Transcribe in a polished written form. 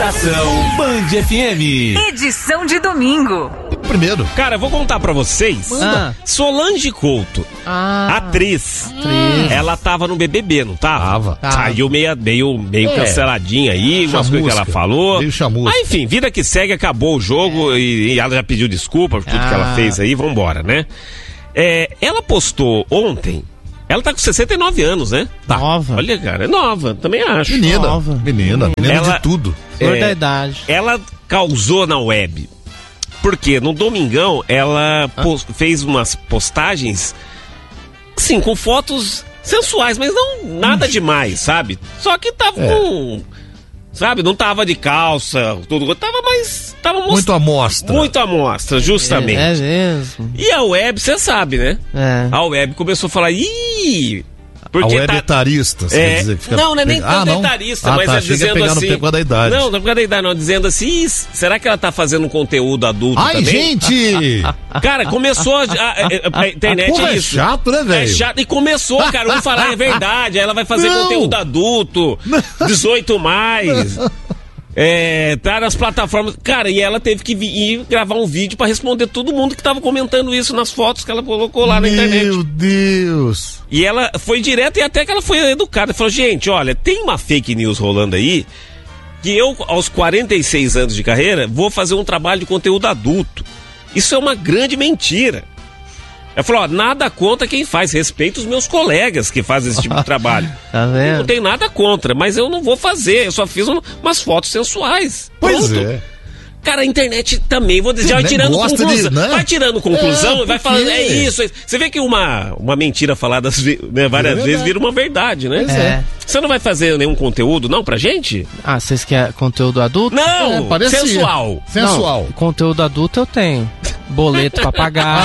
Estação Band FM. Edição de domingo. Primeiro. Cara, eu vou contar pra vocês. Solange Couto, atriz. Ela tava no BBB, não tava? Saiu meio canceladinha aí, umas coisas que ela falou. Meio chamusca. Mas enfim, vida que segue, acabou o jogo e ela já pediu desculpa por tudo que ela fez aí, vambora, né? Ela postou ontem. Ela tá com 69 anos, né? Tá. Nova. Olha, cara, é nova, também acho. Menina Ela, de tudo. Flor da idade. Ela causou na web. Porque no domingão ela fez umas postagens, sim, com fotos sensuais, mas não nada demais, sabe? Só que tava com... Sabe, não tava de calça, tudo, tava muito amostra. Muito amostra, justamente. É mesmo. E a web, você sabe, né? A web começou a falar, porque a web etarista, você quer dizer que fica... Não é nem tanto etarista, mas é dizendo assim... Não, por causa da idade. Não é por causa da idade, não, dizendo assim, será que ela tá fazendo um conteúdo adulto também? Gente! Cara, começou a internet é isso. É chato, né, velho? É chato, e começou, cara, vamos falar, é verdade, aí ela vai fazer conteúdo adulto, 18 mais... tá nas plataformas. Cara, e ela teve que ir gravar um vídeo pra responder todo mundo que tava comentando isso nas fotos que ela colocou lá na internet. Meu Deus! E ela foi direto e até que ela foi educada. Falou, gente, olha, tem uma fake news rolando aí que eu, aos 46 anos de carreira, vou fazer um trabalho de conteúdo adulto. Isso é uma grande mentira. Ela falou, nada contra quem faz, respeito os meus colegas que fazem esse tipo de trabalho. Tá vendo? Não tem nada contra, mas eu não vou fazer, eu só fiz umas fotos sensuais. Pois Pronto. é. Cara, a internet também, vou dizer, vai tirando conclusão. né? Vai tirando conclusão e vai falando, é isso. Você vê que uma mentira falada várias vezes vira uma verdade, né? Você não vai fazer nenhum conteúdo, não, pra gente? Vocês querem conteúdo adulto? Não, parecia. sensual. Sensual. Não, conteúdo adulto eu tenho. Boleto pra pagar.